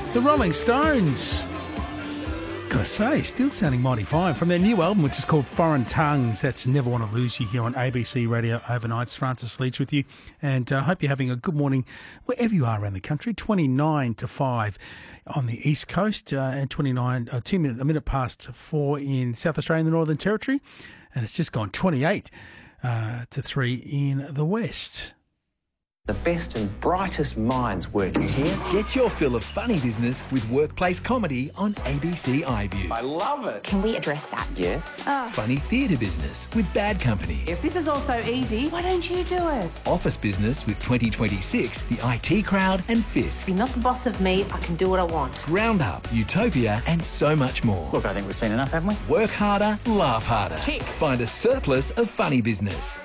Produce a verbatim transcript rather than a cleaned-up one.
The Rolling Stones. Gotta say, still sounding mighty fine. From their new album, which is called Foreign Tongues. That's Never Want to Lose You here on A B C Radio Overnights. Francis Leach with you. And I uh, hope you're having a good morning wherever you are around the country. twenty-nine to five on the East Coast uh, and twenty-nine, uh, two minutes, a minute past four in South Australia and the Northern Territory. And it's just gone twenty-eight uh, to three in the West. The best and brightest minds working here. Get your fill of funny business with workplace comedy on A B C iView. I love it. Can we address that? Yes. Oh. Funny theatre business with Bad Company. If this is all so easy, why don't you do it? Office business with twenty twenty-six, the I T Crowd and Fisk. You're not the boss of me, I can do what I want. Roundup, Utopia and so much more. Look, I think we've seen enough, haven't we? Work harder, laugh harder. Tick. Find a surplus of funny business.